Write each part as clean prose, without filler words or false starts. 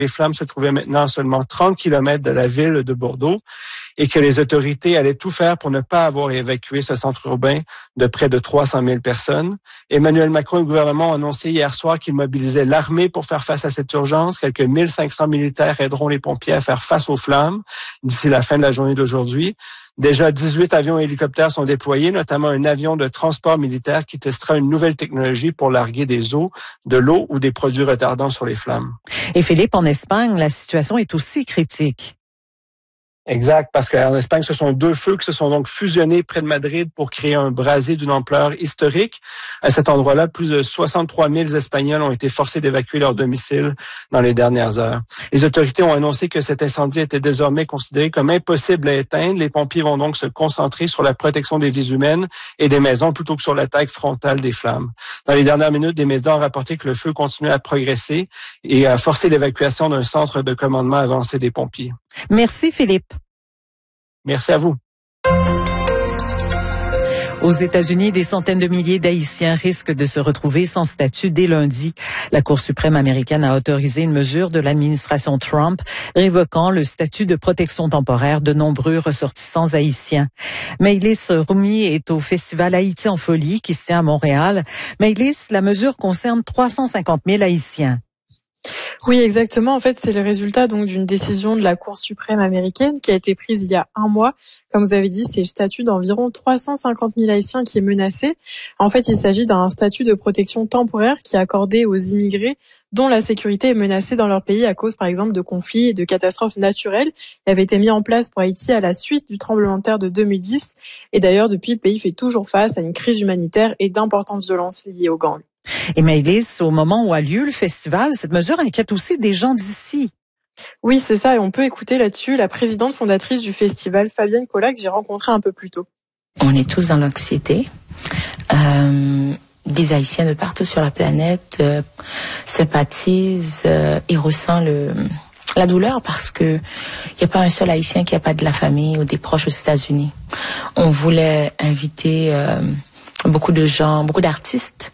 les flammes se trouvaient maintenant à seulement 30 kilomètres de la ville de Bordeaux et que les autorités allaient tout faire pour ne pas avoir évacué ce centre urbain de près de 300 000 personnes. Emmanuel Macron et le gouvernement ont annoncé hier soir qu'ils mobilisaient l'armée pour faire face à cette urgence. Quelques 1500 militaires aideront les pompiers à faire face aux flammes d'ici la fin de la journée d'aujourd'hui. Déjà, 18 avions et hélicoptères sont déployés, notamment un avion de transport militaire qui testera une nouvelle technologie pour larguer de l'eau ou des produits retardants sur les flammes. Et Philippe, en Espagne, la situation est aussi critique. Exact, parce qu'en Espagne, ce sont deux feux qui se sont donc fusionnés près de Madrid pour créer un brasier d'une ampleur historique. À cet endroit-là, plus de 63 000 Espagnols ont été forcés d'évacuer leur domicile dans les dernières heures. Les autorités ont annoncé que cet incendie était désormais considéré comme impossible à éteindre. Les pompiers vont donc se concentrer sur la protection des vies humaines et des maisons plutôt que sur l'attaque frontale des flammes. Dans les dernières minutes, des médias ont rapporté que le feu continuait à progresser et a forcé l'évacuation d'un centre de commandement avancé des pompiers. Merci Philippe. Merci à vous. Aux États-Unis, des centaines de milliers d'Haïtiens risquent de se retrouver sans statut dès lundi. La Cour suprême américaine a autorisé une mesure de l'administration Trump révoquant le statut de protection temporaire de nombreux ressortissants haïtiens. Maïlis Roumi est au Festival Haïti en folie qui se tient à Montréal. Maïlis, la mesure concerne 350 000 Haïtiens. Oui, exactement. En fait, c'est le résultat donc d'une décision de la Cour suprême américaine qui a été prise il y a un mois. Comme vous avez dit, c'est le statut d'environ 350 000 Haïtiens qui est menacé. En fait, il s'agit d'un statut de protection temporaire qui est accordé aux immigrés dont la sécurité est menacée dans leur pays à cause, par exemple, de conflits et de catastrophes naturelles. Il avait été mis en place pour Haïti à la suite du tremblement de terre de 2010. Et d'ailleurs, depuis, le pays fait toujours face à une crise humanitaire et d'importantes violences liées aux gangs. Et Maëlys, au moment où a lieu le festival, cette mesure inquiète aussi des gens d'ici. Oui, c'est ça, et on peut écouter là-dessus la présidente fondatrice du festival, Fabienne Collat, que j'ai rencontrée un peu plus tôt. On est tous dans l'anxiété. Des Haïtiens de partout sur la planète sympathisent et ressentent la douleur parce que il y a pas un seul Haïtien qui a pas de la famille ou des proches aux États-Unis. On voulait inviter beaucoup de gens, beaucoup d'artistes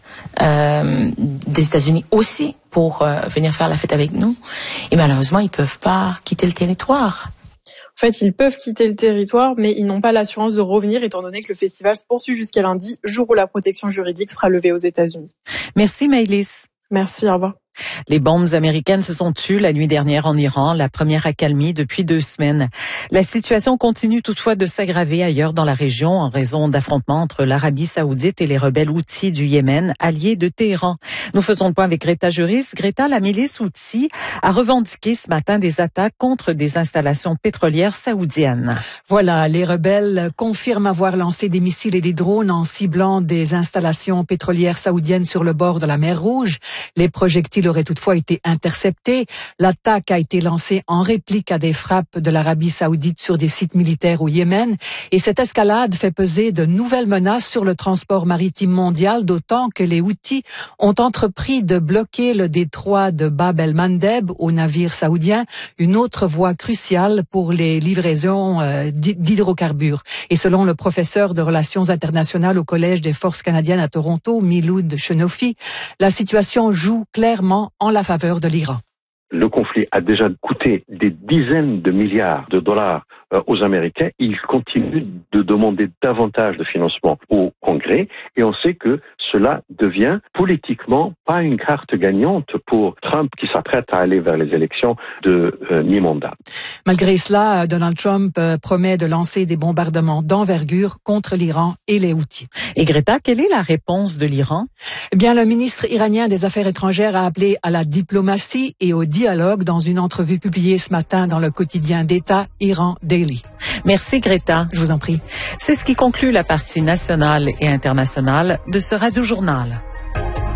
des États-Unis aussi pour venir faire la fête avec nous. Et malheureusement, ils peuvent pas quitter le territoire. En fait, ils peuvent quitter le territoire, mais ils n'ont pas l'assurance de revenir étant donné que le festival se poursuit jusqu'à lundi, jour où la protection juridique sera levée aux États-Unis. Merci Maëlys. Merci, au revoir. Les bombes américaines se sont tues la nuit dernière en Iran, la première accalmie depuis 2 semaines. La situation continue toutefois de s'aggraver ailleurs dans la région en raison d'affrontements entre l'Arabie saoudite et les rebelles Houthis du Yémen, alliés de Téhéran. Nous faisons le point avec Greta Juris. Greta, la milice Houthi a revendiqué ce matin des attaques contre des installations pétrolières saoudiennes. Voilà, les rebelles confirment avoir lancé des missiles et des drones en ciblant des installations pétrolières saoudiennes sur le bord de la mer Rouge. Les projectiles auraient toutefois été interceptés. L'attaque a été lancée en réplique à des frappes de l'Arabie saoudite sur des sites militaires au Yémen. Et cette escalade fait peser de nouvelles menaces sur le transport maritime mondial, d'autant que les Houthis ont entrepris de bloquer le détroit de Bab el-Mandeb aux navires saoudiens, une autre voie cruciale pour les livraisons d'hydrocarbures. Et selon le professeur de relations internationales au Collège des forces canadiennes à Toronto, Miloud Chenofi, la situation joue clairement en la faveur de l'Iran. Le conflit a déjà coûté des dizaines de milliards de dollars aux Américains. Ils continuent de demander davantage de financement au Congrès et on sait que cela devient politiquement pas une carte gagnante pour Trump qui s'apprête à aller vers les élections de mi-mandat. Malgré cela, Donald Trump promet de lancer des bombardements d'envergure contre l'Iran et les Houthis. Et Greta, quelle est la réponse de l'Iran? Eh bien, le ministre iranien des Affaires étrangères a appelé à la diplomatie et au dialogue dans une entrevue publiée ce matin dans le quotidien d'État Iran Daily. Merci Greta. Je vous en prie. C'est ce qui conclut la partie nationale et internationale de ce Radio-Journal.